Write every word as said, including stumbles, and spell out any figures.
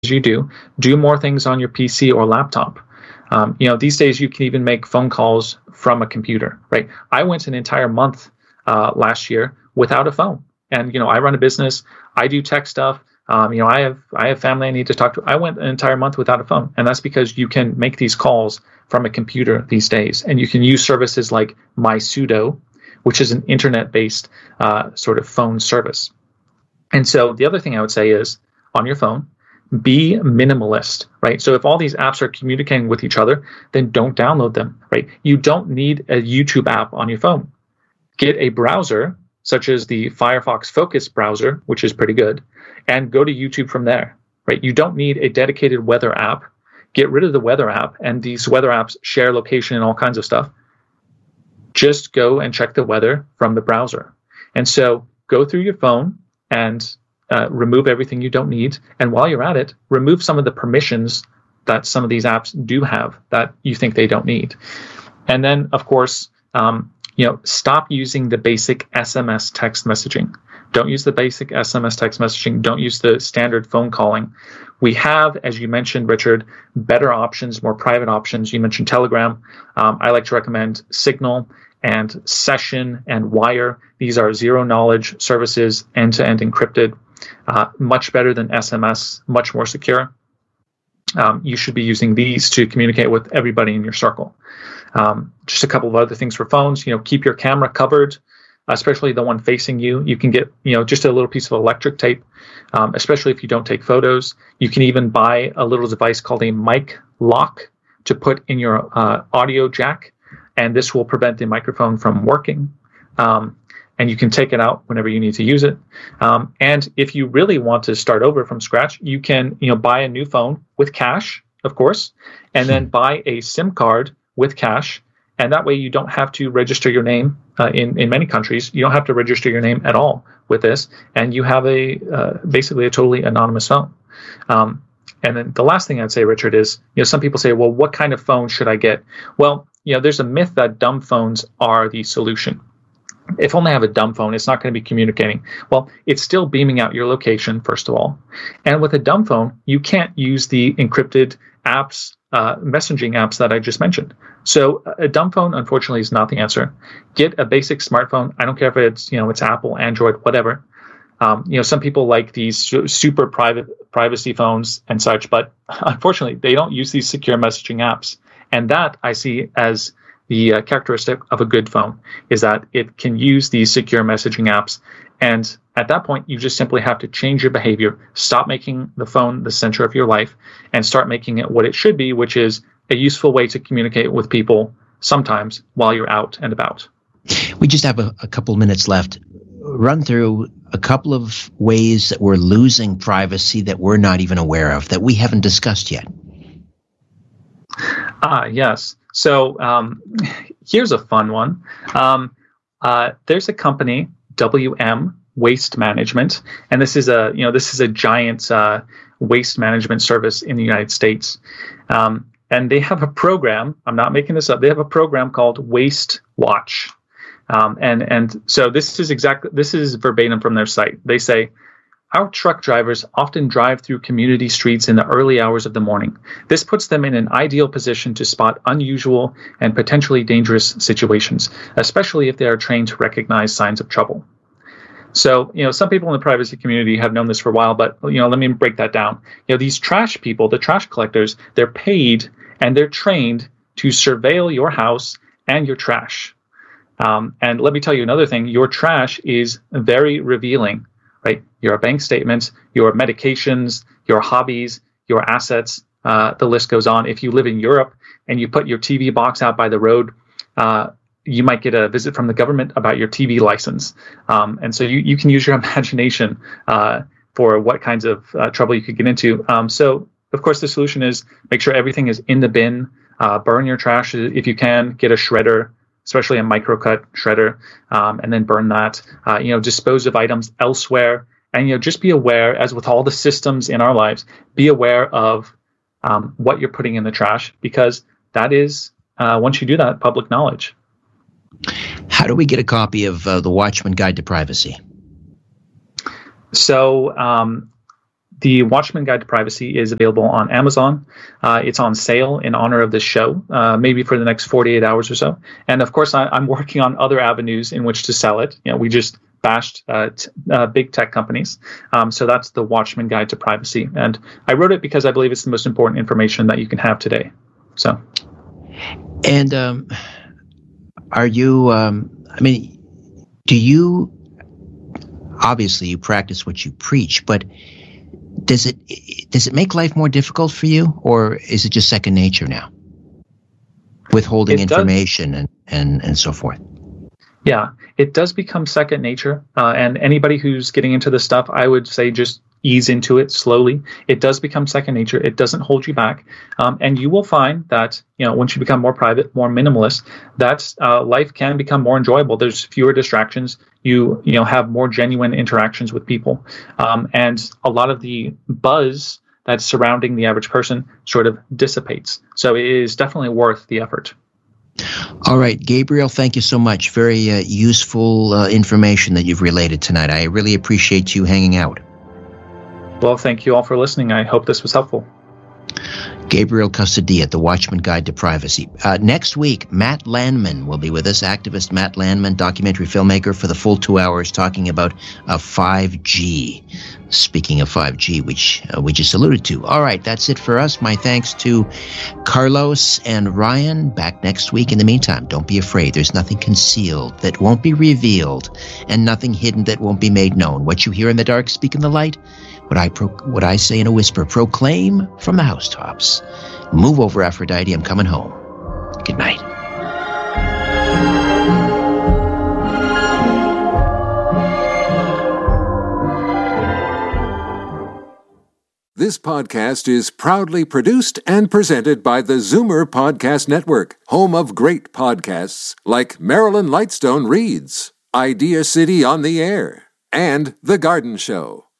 you do, do more things on your P C or laptop. Um, you know, these days you can even make phone calls from a computer, right? I went an entire month uh, last year without a phone, and you know, I run a business, I do tech stuff. Um, you know, I have I have family I need to talk to. I went an entire month without a phone, and that's because you can make these calls from a computer these days, and you can use services like MySudo, which is an internet-based uh, sort of phone service. And so the other thing I would say is, on your phone, be minimalist, right? So if all these apps are communicating with each other, then don't download them, right? You don't need a YouTube app on your phone. Get a browser, such as the Firefox Focus browser, which is pretty good, and go to YouTube from there, right? You don't need a dedicated weather app. Get rid of the weather app, and these weather apps share location and all kinds of stuff. Just go and check the weather from the browser. And so go through your phone and uh, remove everything you don't need. And while you're at it, remove some of the permissions that some of these apps do have that you think they don't need. And then, of course, um, you know, stop using the basic S M S text messaging. Don't use the basic S M S text messaging. Don't use the standard phone calling. We have, as you mentioned, Richard, better options, more private options. You mentioned Telegram. Um, I like to recommend Signal and Session and Wire. These are zero-knowledge services, end-to-end encrypted, uh, much better than S M S, much more secure. Um, you should be using these to communicate with everybody in your circle. Um, just a couple of other things for phones. You know, keep your camera covered, especially the one facing you. You can get, you know, just a little piece of electric tape, um, especially if you don't take photos. You can even buy a little device called a mic lock to put in your uh, audio jack, and this will prevent the microphone from working. Um, and you can take it out whenever you need to use it. Um, and if you really want to start over from scratch, you can, you know, buy a new phone with cash, of course, and then buy a SIM card with cash. And that way you don't have to register your name uh, in, in many countries. You don't have to register your name at all with this. And you have a uh, basically a totally anonymous phone. Um, and then the last thing I'd say, Richard, is, you know, some people say, well, what kind of phone should I get? Well, you know, there's a myth that dumb phones are the solution. If only I have a dumb phone, it's not going to be communicating. Well, it's still beaming out your location, first of all. And with a dumb phone, you can't use the encrypted apps, uh, messaging apps that I just mentioned. So a dumb phone, unfortunately, is not the answer. Get a basic smartphone. I don't care if it's, you know, it's Apple, Android, whatever. Um, you know, some people like these super private privacy phones and such, but unfortunately, they don't use these secure messaging apps. And that I see as the uh, characteristic of a good phone, is that it can use these secure messaging apps. And at that point, you just simply have to change your behavior, stop making the phone the center of your life, and start making it what it should be, which is a useful way to communicate with people sometimes while you're out and about. We just have a, a couple minutes left. Run through a couple of ways that we're losing privacy that we're not even aware of, that we haven't discussed yet. Ah, yes. So um, here's a fun one. Um, uh, there's a company, W M Waste Management, and this is a you know this is a giant uh, waste management service in the United States, um, and they have a program. I'm not making this up. They have a program called Waste Watch, um, and and so this is exactly this is verbatim from their site. They say, our truck drivers often drive through community streets in the early hours of the morning. This puts them in an ideal position to spot unusual and potentially dangerous situations, especially if they are trained to recognize signs of trouble. So, you know, some people in the privacy community have known this for a while, but, you know, let me break that down. You know, these trash people, the trash collectors, they're paid and they're trained to surveil your house and your trash. Um, and let me tell you another thing, your trash is very revealing. Right, your bank statements, your medications, your hobbies, your assets, uh, the list goes on. If you live in Europe and you put your T V box out by the road, uh, you might get a visit from the government about your T V license. Um, and so you, you can use your imagination uh, for what kinds of uh, trouble you could get into. Um, so, of course, the solution is make sure everything is in the bin, uh, burn your trash if you can, get a shredder, especially a microcut shredder, um, and then burn that. Uh, you know, dispose of items elsewhere, and you know, just be aware, as with all the systems in our lives, be aware of um, what you're putting in the trash, because that is, uh, once you do that, public knowledge. How do we get a copy of uh, the Watchman Guide to Privacy? So um, the Watchman Guide to Privacy is available on Amazon. Uh, it's on sale in honor of this show, uh, maybe for the next forty-eight hours or so. And of course, I, I'm working on other avenues in which to sell it. You know, we just bashed uh, t- uh, big tech companies. Um, so that's the Watchman Guide to Privacy. And I wrote it because I believe it's the most important information that you can have today. So, and um, are you, um, I mean, do you, obviously you practice what you preach, but does it, does it make life more difficult for you, or is it just second nature now? Withholding It information and, and, and so forth. Yeah, it does become second nature. Uh, and anybody who's getting into this stuff, I would say just ease into it slowly. It does become second nature. It doesn't hold you back. Um, and you will find that, you know, once you become more private, more minimalist, that uh, life can become more enjoyable. There's fewer distractions. You, you know, have more genuine interactions with people. Um, and a lot of the buzz that's surrounding the average person sort of dissipates. So it is definitely worth the effort. All right, Gabriel, thank you so much. Very uh, useful uh, information that you've related tonight. I really appreciate you hanging out. Well, thank you all for listening. I hope this was helpful. Gabriel Custodia, The Watchman Guide to Privacy. Uh, next week, Matt Landman will be with us, activist Matt Landman, documentary filmmaker, for the full two hours, talking about uh, five G. Speaking of five G, which uh, we just alluded to. All right, that's it for us. My thanks to Carlos and Ryan. Back next week. In the meantime, don't be afraid. There's nothing concealed that won't be revealed, and nothing hidden that won't be made known. What you hear in the dark, speak in the light. What I pro- what I say in a whisper, proclaim from the housetops. Move over, Aphrodite. I'm coming home. Good night. This podcast is proudly produced and presented by the Zoomer Podcast Network, home of great podcasts like Marilyn Lightstone Reads, Idea City on the Air, and The Garden Show.